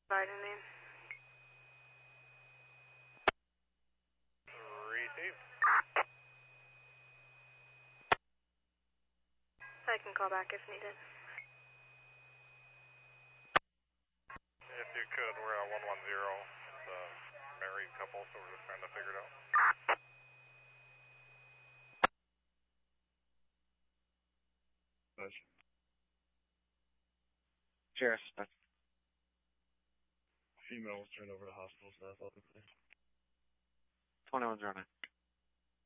Providing name. Received. I can call back if needed. If you could, we're at 110. It's a married couple, so we're just trying to figure it out. Sheriff. Female was turned over to hospital staff. 2109.